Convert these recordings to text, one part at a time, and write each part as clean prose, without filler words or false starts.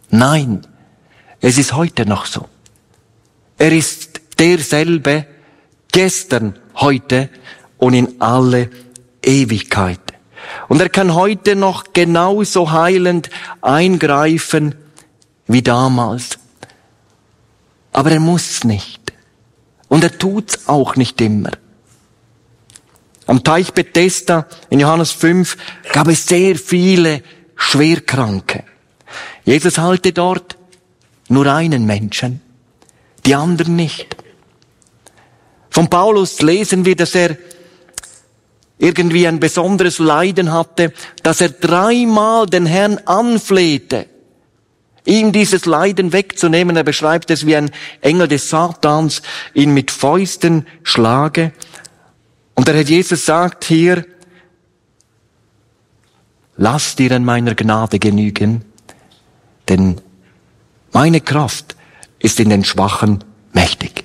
Nein, es ist heute noch so. Er ist derselbe, gestern, heute und in alle Ewigkeit. Und er kann heute noch genauso heilend eingreifen wie damals. Aber er muss nicht. Und er tut's auch nicht immer. Am Teich Bethesda in Johannes 5 gab es sehr viele Schwerkranke. Jesus heilte dort nur einen Menschen, die anderen nicht. Von Paulus lesen wir, dass er irgendwie ein besonderes Leiden hatte, dass er 3-mal den Herrn anflehte, ihm dieses Leiden wegzunehmen. Er beschreibt es, wie ein Engel des Satans ihn mit Fäusten schlage. Und der Herr Jesus sagt hier, lass dir an meiner Gnade genügen, denn meine Kraft ist in den Schwachen mächtig.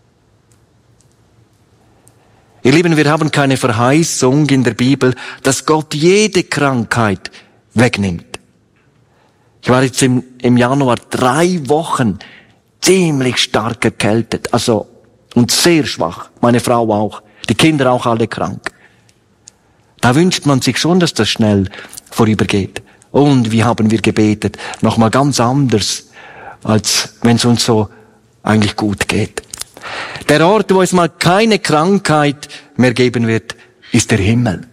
Ihr Lieben, wir haben keine Verheißung in der Bibel, dass Gott jede Krankheit wegnimmt. Ich war jetzt im Januar 3 Wochen ziemlich stark erkältet, und sehr schwach. Meine Frau auch. Die Kinder auch alle krank. Da wünscht man sich schon, dass das schnell vorübergeht. Und wie haben wir gebetet? Nochmal ganz anders, als wenn es uns so eigentlich gut geht. Der Ort, wo es mal keine Krankheit mehr geben wird, ist der Himmel.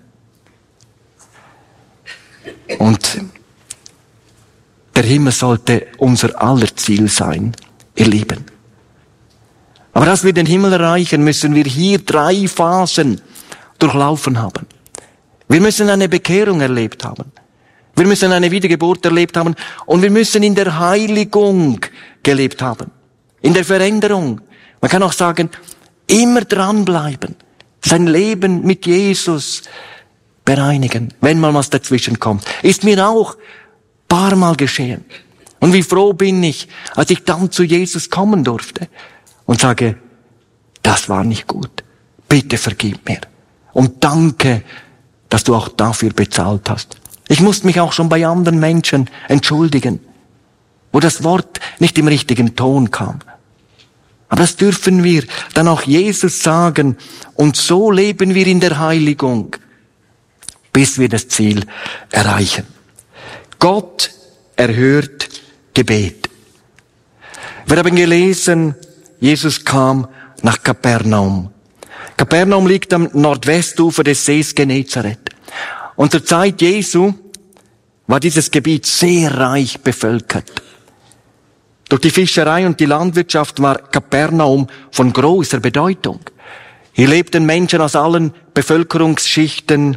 Und der Himmel sollte unser aller Ziel sein, ihr Lieben. Aber dass wir den Himmel erreichen, müssen wir hier 3 Phasen durchlaufen haben. Wir müssen eine Bekehrung erlebt haben. Wir müssen eine Wiedergeburt erlebt haben. Und wir müssen in der Heiligung gelebt haben. In der Veränderung. Man kann auch sagen, immer dranbleiben. Sein Leben mit Jesus bereinigen, wenn mal was dazwischen kommt. Ist mir auch paar Mal geschehen. Und wie froh bin ich, als ich dann zu Jesus kommen durfte und sage, das war nicht gut. Bitte vergib mir. Und danke, dass du auch dafür bezahlt hast. Ich musste mich auch schon bei anderen Menschen entschuldigen, wo das Wort nicht im richtigen Ton kam. Aber das dürfen wir dann auch Jesus sagen. Und so leben wir in der Heiligung, bis wir das Ziel erreichen. Gott erhört Gebet. Wir haben gelesen, Jesus kam nach Kapernaum. Kapernaum liegt am Nordwestufer des Sees Genezareth. Und zur Zeit Jesu war dieses Gebiet sehr reich bevölkert. Durch die Fischerei und die Landwirtschaft war Kapernaum von großer Bedeutung. Hier lebten Menschen aus allen Bevölkerungsschichten,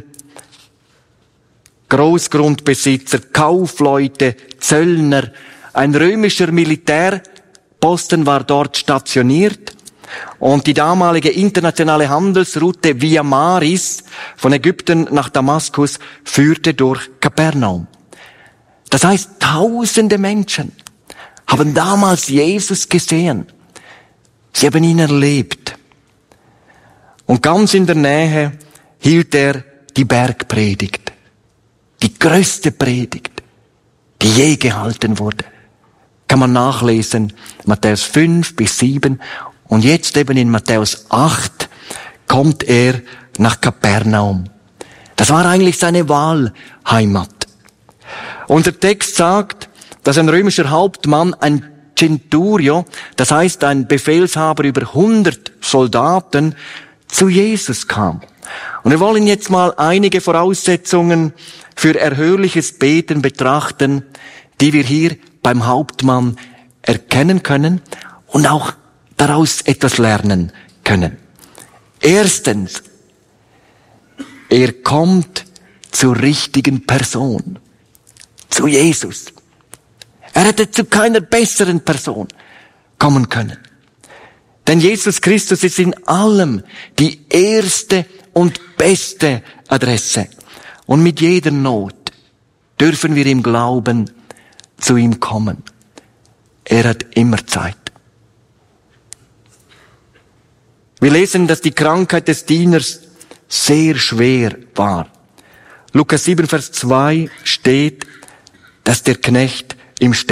Großgrundbesitzer, Kaufleute, Zöllner. Ein römischer Militärposten war dort stationiert und die damalige internationale Handelsroute Via Maris von Ägypten nach Damaskus führte durch Kapernaum. Das heißt, tausende Menschen haben damals Jesus gesehen. Sie haben ihn erlebt. Und ganz in der Nähe hielt er die Bergpredigt. Die größte Predigt, die je gehalten wurde. Kann man nachlesen, Matthäus 5-7. Und jetzt eben in Matthäus 8 kommt er nach Kapernaum. Das war eigentlich seine Wahlheimat. Unser Text sagt, dass ein römischer Hauptmann, ein Centurio, das heißt ein Befehlshaber über 100 Soldaten, zu Jesus kam. Und wir wollen jetzt mal einige Voraussetzungen für erhörliches Beten betrachten, die wir hier beim Hauptmann erkennen können und auch daraus etwas lernen können. Erstens, er kommt zur richtigen Person, zu Jesus. Er hätte zu keiner besseren Person kommen können. Denn Jesus Christus ist in allem die erste und beste Adresse. Und mit jeder Not dürfen wir im Glauben zu ihm kommen. Er hat immer Zeit. Wir lesen, dass die Krankheit des Dieners sehr schwer war. Lukas 7, Vers 2 steht, dass der Knecht im